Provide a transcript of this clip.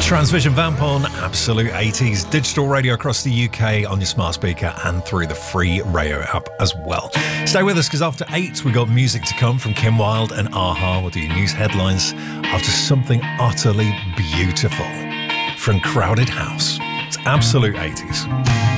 Transvision Vamp on Absolute 80s, digital radio across the UK on your smart speaker and through the free radio app as well. Stay with us because after 8 we got music to come from Kim Wilde and a-ha. We'll do your news headlines after something utterly beautiful from Crowded House. It's Absolute 80s.